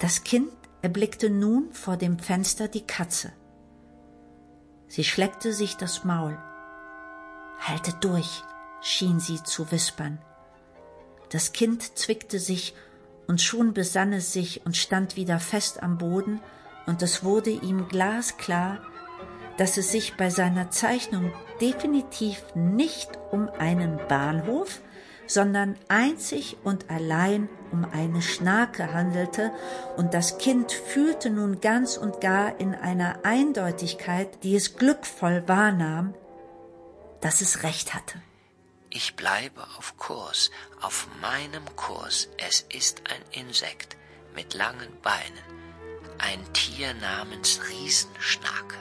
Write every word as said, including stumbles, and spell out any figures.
Das Kind erblickte nun vor dem Fenster die Katze. Sie schleckte sich das Maul. »Halte durch«, schien sie zu wispern. Das Kind zwickte sich, und schon besann es sich und stand wieder fest am Boden, und es wurde ihm glasklar, dass es sich bei seiner Zeichnung definitiv nicht um einen Bahnhof, sondern einzig und allein um eine Schnake handelte, und das Kind fühlte nun ganz und gar in einer Eindeutigkeit, die es glückvoll wahrnahm, dass es recht hatte. Ich bleibe auf Kurs, auf meinem Kurs. Es ist ein Insekt mit langen Beinen, ein Tier namens Riesenschnake.